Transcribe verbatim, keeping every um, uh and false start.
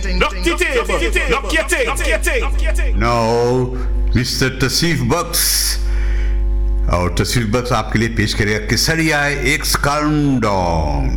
Knock the table. Knock your tape. Knock your tape. Knock your tape. Now, mister तसीफ बक्स और तसीफ बक्स आपके लिए पेश करेगा केसरिया एक्स काउंटडाउन।